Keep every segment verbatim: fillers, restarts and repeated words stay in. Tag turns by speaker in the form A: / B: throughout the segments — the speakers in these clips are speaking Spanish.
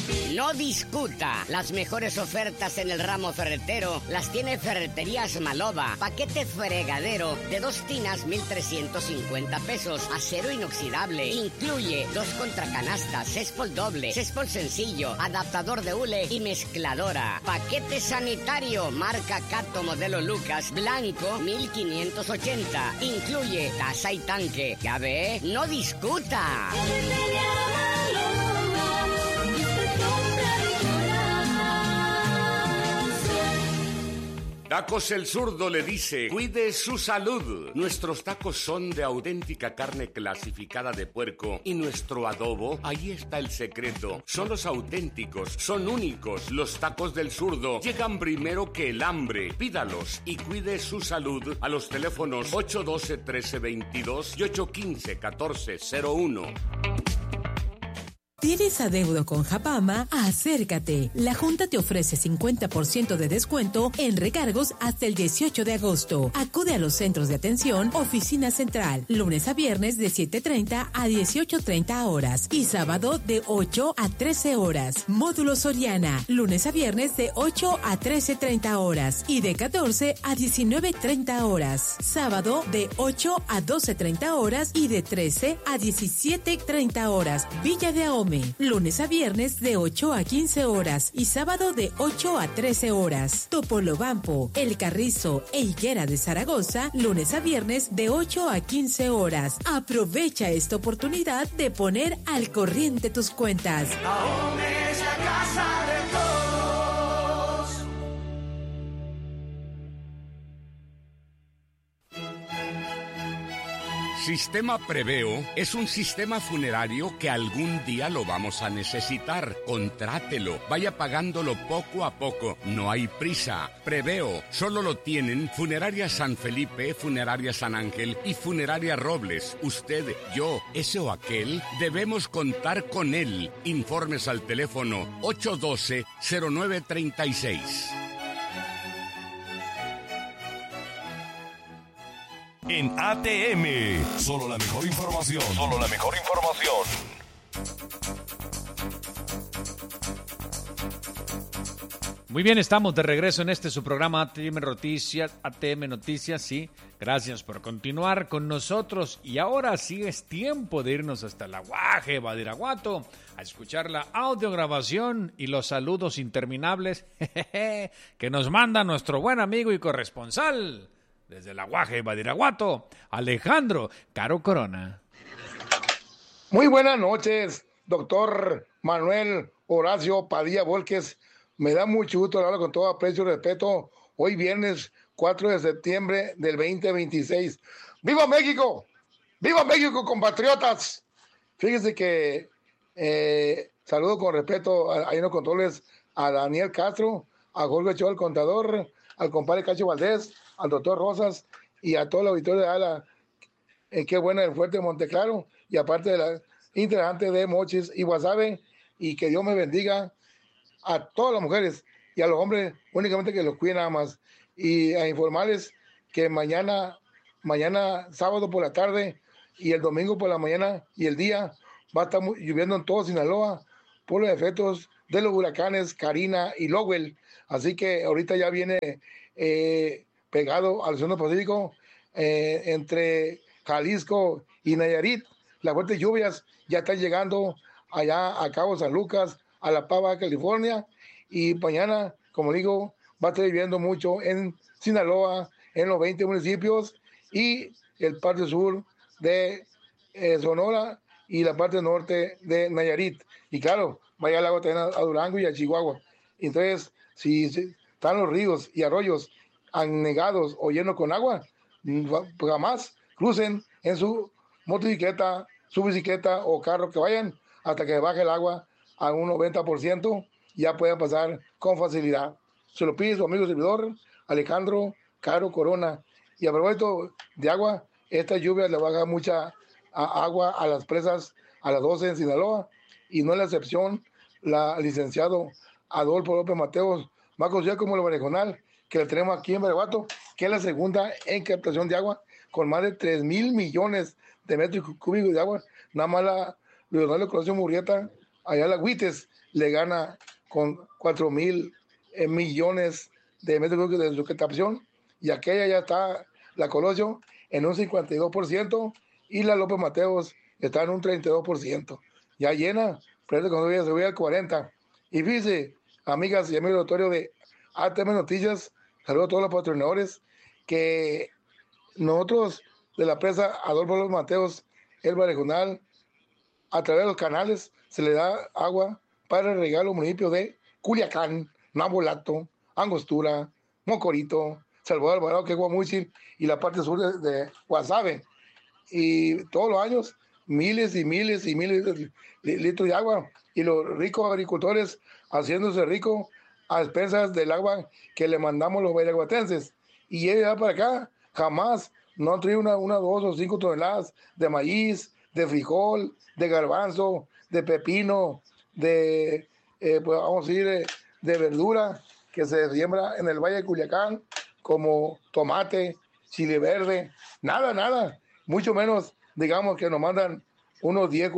A: No discuta, las mejores ofertas en el ramo ferretero las tiene Ferreterías Maloba. Paquete fregadero de dos tinas, mil trescientos cincuenta pesos, acero inoxidable. Incluye dos contracanastas, céspol doble, céspol sencillo, adaptador de hule y mezcladora. Paquete sanitario, marca Cato modelo Lucas, blanco, mil quinientos ochenta. Incluye taza y tanque. Ya ve, no discuta.
B: Tacos El Zurdo le dice, cuide su salud. Nuestros tacos son de auténtica carne clasificada de puerco y nuestro adobo, ahí está el secreto. Son los auténticos, son únicos. Los tacos del Zurdo llegan primero que el hambre. Pídalos y cuide su salud a los teléfonos ocho uno dos, uno tres dos dos y ocho uno cinco, uno cuatro cero uno.
C: ¿Tienes adeudo con Japama? Acércate. La Junta te ofrece cincuenta por ciento de descuento en recargos hasta el dieciocho de agosto. Acude a los centros de atención, oficina central, lunes a viernes de siete treinta a dieciocho treinta horas y sábado de ocho a trece horas. Módulo Soriana, lunes a viernes de ocho a trece treinta horas y de catorce a diecinueve treinta horas. Sábado de ocho a doce treinta horas y de trece a diecisiete treinta horas. Villa de Ahome, lunes a viernes de ocho a quince horas y sábado de ocho a trece horas. Topolobampo, El Carrizo e Higuera de Zaragoza, lunes a viernes de ocho a quince horas. Aprovecha esta oportunidad de poner al corriente tus cuentas.
D: Ahome es la casa de todos.
B: Sistema Preveo es un sistema funerario que algún día lo vamos a necesitar. Contrátelo, vaya pagándolo poco a poco. No hay prisa. Preveo solo lo tienen Funeraria San Felipe, Funeraria San Ángel y Funeraria Robles. Usted, yo, ese o aquel, debemos contar con él. Informes al teléfono ocho uno dos, cero nueve tres seis.
E: En A T M, solo la mejor información. Solo la mejor información.
F: Muy bien, estamos de regreso en este su programa A T M Noticias, A T M Noticias, sí. Gracias por continuar con nosotros. Y ahora sí es tiempo de irnos hasta la Guaje, Badiraguato, a escuchar la audiograbación y los saludos interminables que nos manda nuestro buen amigo y corresponsal desde la Guaje, Badiraguato, Alejandro Caro Corona.
G: Muy buenas noches, doctor Manuel Horacio Padilla Volques. Me da mucho gusto hablar con todo aprecio y respeto. Hoy viernes cuatro de septiembre del veinte veintiséis. ¡Viva México! ¡Viva México, compatriotas! Fíjense que eh, saludo con respeto a, a los controles a Daniel Castro, a Jorge Ochoa, el contador, al compadre Cacho Valdés, al doctor Rosas y a todo el auditorio de Ala, eh, qué buena el fuerte de Monteclaro, y aparte de la integrante de Mochis y Guasave, y que Dios me bendiga a todas las mujeres y a los hombres, únicamente que los cuiden nada más. Y a informarles que mañana, mañana sábado por la tarde y el domingo por la mañana y el día va a estar muy, lloviendo en todo Sinaloa por los efectos de los huracanes Karina y Lowell. Así que ahorita ya viene eh, pegado al Océano Pacífico, eh, entre Jalisco y Nayarit. Las fuertes lluvias ya están llegando allá a Cabo San Lucas, a La Pava, California, y mañana, como digo, va a estar lloviendo mucho en Sinaloa, en los veinte municipios y el parte sur de eh, Sonora y la parte norte de Nayarit. Y claro, vaya al agua también a, a Durango y a Chihuahua. Entonces, si, si están los ríos y arroyos anegados o llenos con agua, pues jamás crucen en su motocicleta, su bicicleta o carro, que vayan hasta que baje el agua a un noventa por ciento, ya pueden pasar con facilidad. Se lo pide su amigo servidor Alejandro Caro Corona. Y a propósito de agua, esta lluvia le va a dar mucha a, agua a las presas a las doce en Sinaloa, y no es la excepción la licenciado Adolfo López Mateos, más conocido como el Barejonal, que le tenemos aquí en Badiraguato, que es la segunda en captación de agua, con más de tres mil millones de metros cúbicos de agua. Nada más la Leonardo Colosio Murrieta allá la Agüites le gana con cuatro mil eh, millones de metros cúbicos de su captación, y aquella ya está, la Colosio, en un cincuenta y dos por ciento, y la López Mateos está en un treinta y dos por ciento. Ya llena, pero cuando ya se voy al cuarenta por ciento. Y fíjense, amigas y amigos del auditorio de A T M Noticias, saludos a todos los patrocinadores, que nosotros de la presa Adolfo López Mateos, Elba Regional, a través de los canales se le da agua para regar los municipios de Culiacán, Nabolato, Angostura, Mocorito, Salvador Alvarado, que es Guamuchil, y la parte sur de, de Guasave. Y todos los años, miles y miles y miles de litros de agua, y los ricos agricultores haciéndose ricos a expensas del agua que le mandamos los vallaguatenses. Y ella para acá jamás no han traído una, una, dos o cinco toneladas de maíz, de frijol, de garbanzo, de pepino, de, eh, pues vamos a decir, de, de verdura que se siembra en el Valle de Culiacán, como tomate, chile verde, nada, nada, mucho menos, digamos, que nos mandan unos diez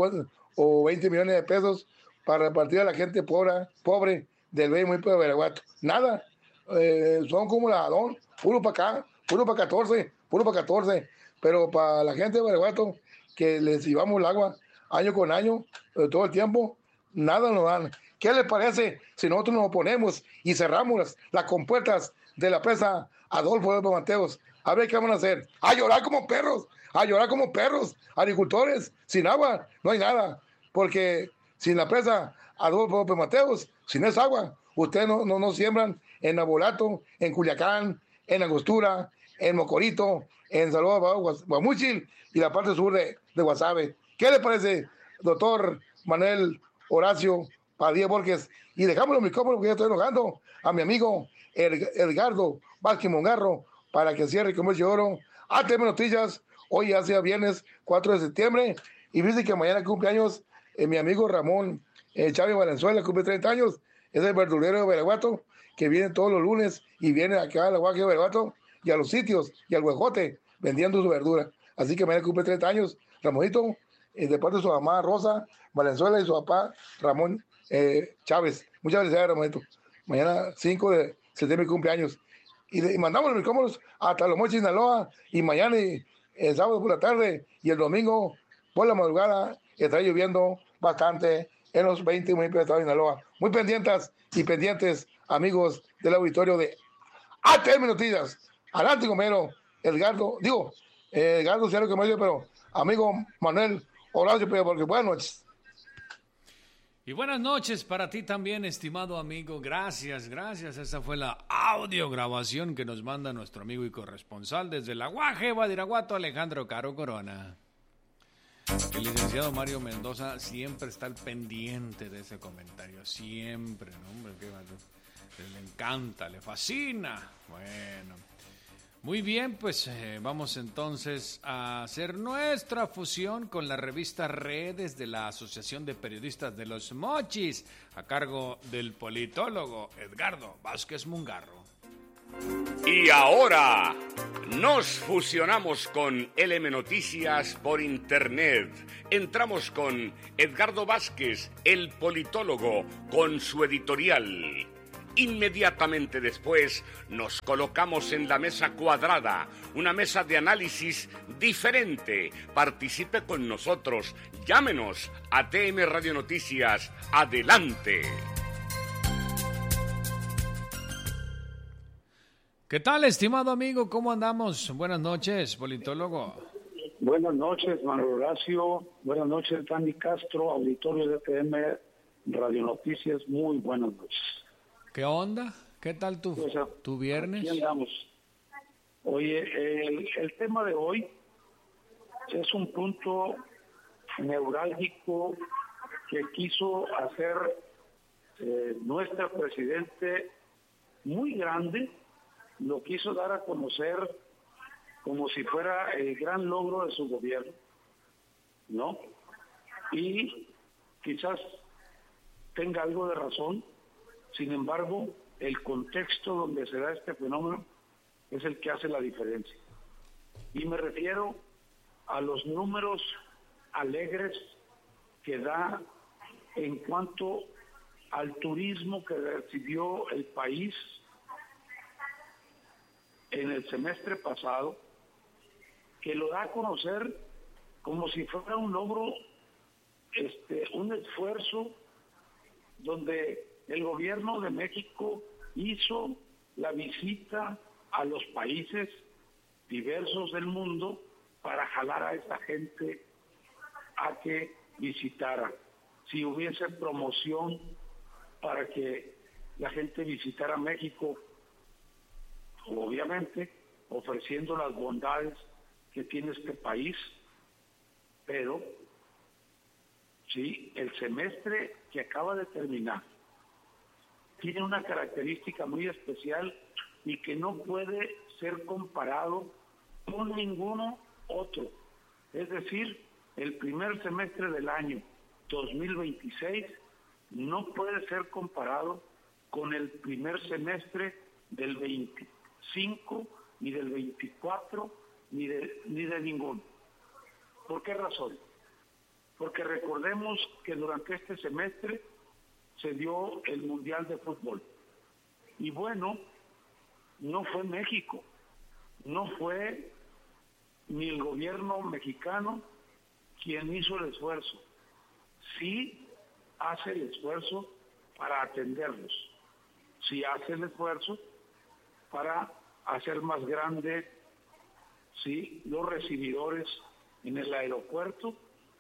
G: o veinte millones de pesos para repartir a la gente pobre, pobre del Valle muy de Veracruz. Nada, eh, son como la Adón, puro para acá, puro para catorce, puro para catorce, pero para la gente de Veracruz, que les llevamos el agua año con año, eh, todo el tiempo, nada nos dan. ¿Qué les parece si nosotros nos oponemos y cerramos las, las compuertas de la presa Adolfo López Mateos? A ver qué van a hacer. A llorar como perros, a llorar como perros, agricultores, sin agua, no hay nada. Porque sin la presa Adolfo López Mateos, sin esa agua, ustedes no, no, no siembran en Nabolato, en Culiacán, en Angostura, en Mocorito, en Salvador, Guamuchil y la parte sur de, de Guasave. ¿Qué le parece, doctor Manuel Horacio Padilla Borges? Y dejamos los micrófonos porque ya estoy enojando a mi amigo Edgardo Vázquez Mongarro para que cierre con broche de oro A T M Noticias. Hoy hace viernes cuatro de septiembre, y dice que mañana cumpleaños eh, mi amigo Ramón eh, Chávez Valenzuela, cumple treinta años, es el verdulero de Veracruz, que viene todos los lunes y viene acá a la Guaje de Veracruz y a los sitios y al Huejote vendiendo su verdura. Así que mañana cumple treinta años Ramonito, eh, de parte de su mamá Rosa Valenzuela y su papá Ramón eh, Chávez. Muchas felicidades, Ramonito. Mañana cinco de septiembre cumpleaños. Y, de, y mandamos los micrófonos hasta Los Mochis, Sinaloa, y mañana y el sábado por la tarde y el domingo por la madrugada está lloviendo bastante en los veinte municipios de estado de Sinaloa. Muy pendientes y pendientes, amigos del auditorio de A T M Noticias. Adelante, compañero Edgardo, digo, eh, Edgardo, si algo que me dice, pero amigo Manuel Horacio, porque buenas noches.
F: Y buenas noches para ti también, estimado amigo. Gracias, gracias. Esa fue la audiograbación que nos manda nuestro amigo y corresponsal desde la Guaje, Badiraguato, Alejandro Caro Corona. El licenciado Mario Mendoza siempre está al pendiente de ese comentario. Siempre, ¿no? Hombre, qué malo. Le encanta, le fascina. Bueno. Muy bien, pues eh, vamos entonces a hacer nuestra fusión con la revista Redes de la Asociación de Periodistas de Los Mochis, a cargo del politólogo Edgardo Vázquez Mongarro.
B: Y ahora nos fusionamos con L M Noticias por internet. Entramos con Edgardo Vázquez, el politólogo, con su editorial. Inmediatamente después nos colocamos en la mesa cuadrada, una mesa de análisis diferente. Participe con nosotros, llámenos a T M Radio Noticias. Adelante.
F: ¿Qué tal, estimado amigo? ¿Cómo andamos? Buenas noches, politólogo.
H: Buenas noches, Manuel Horacio. Buenas noches, Dani Castro, auditorio de T M Radio Noticias. Muy buenas noches.
F: ¿Qué onda? ¿Qué tal tu, pues, tu viernes?
H: Aquí andamos. Oye, el, el tema de hoy es un punto neurálgico que quiso hacer eh, nuestro presidente muy grande, lo quiso dar a conocer como si fuera el gran logro de su gobierno, ¿no? Y quizás tenga algo de razón. Sin embargo, el contexto donde se da este fenómeno es el que hace la diferencia. Y me refiero a los números alegres que da en cuanto al turismo que recibió el país en el semestre pasado, que lo da a conocer como si fuera un logro, este, un esfuerzo donde el gobierno de México hizo la visita a los países diversos del mundo para jalar a esa gente a que visitara. Si hubiese promoción para que la gente visitara México, obviamente ofreciendo las bondades que tiene este país, pero sí, el semestre que acaba de terminar tiene una característica muy especial y que no puede ser comparado con ninguno otro. Es decir, el primer semestre del año dos mil veintiséis no puede ser comparado con el primer semestre del veinticinco, ni del veinticuatro, ni de, ni de ninguno. ¿Por qué razón? Porque recordemos que durante este semestre se dio el Mundial de Fútbol. Y bueno, no fue México, no fue ni el gobierno mexicano quien hizo el esfuerzo. Sí hace el esfuerzo para atenderlos, sí hace el esfuerzo para hacer más grande, sí, los recibidores en el aeropuerto,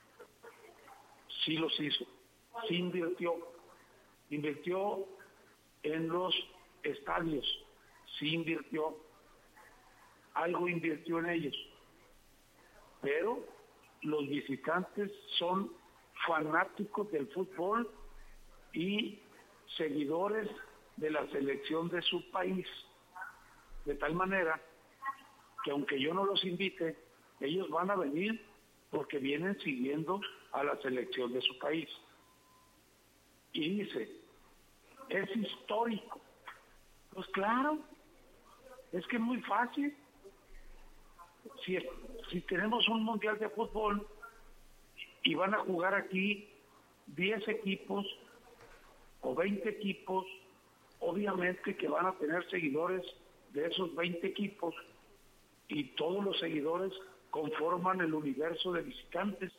H: sí los hizo, sí invirtió, invirtió en los estadios, sí invirtió, algo invirtió en ellos, pero los visitantes son fanáticos del fútbol y seguidores de la selección de su país, de tal manera que aunque yo no los invite, ellos van a venir porque vienen siguiendo a la selección de su país. Y dice, es histórico. Pues claro, es que es muy fácil. Si, si tenemos un mundial de fútbol y van a jugar aquí diez equipos o veinte equipos, obviamente que van a tener seguidores de esos veinte equipos y todos los seguidores conforman el universo de visitantes.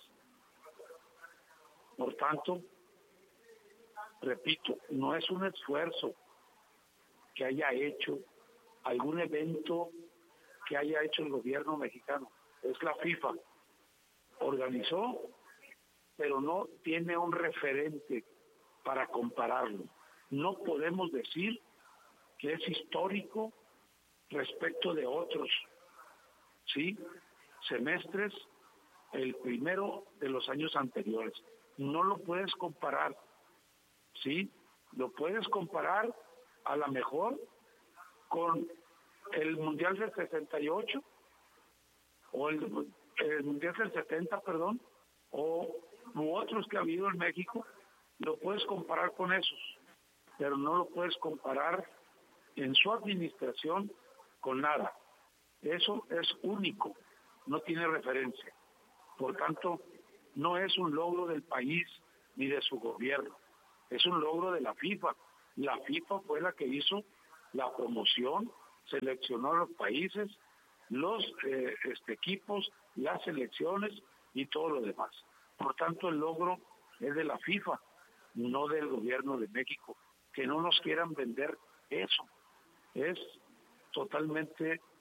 H: Por tanto, repito, no es un esfuerzo que haya hecho algún evento que haya hecho el gobierno mexicano, es la FIFA. Organizó, pero no tiene un referente para compararlo. No podemos decir que es histórico respecto de otros, ¿sí? Semestres, el primero de los años anteriores. No lo puedes comparar, ¿sí? Lo puedes comparar a lo mejor con el Mundial del sesenta y ocho, o el, el Mundial del setenta, perdón, o u otros que ha habido en México, lo puedes comparar con esos, pero no lo puedes comparar en su administración con nada. Eso es único, no tiene referencia. Por tanto, no es un logro del país ni de su gobierno, es un logro de la FIFA. La FIFA fue la que hizo la promoción, seleccionó a los países, los eh, este, equipos, las selecciones y todo lo demás. Por tanto, el logro es de la FIFA, no del gobierno de México. Que no nos quieran vender eso. Es totalmente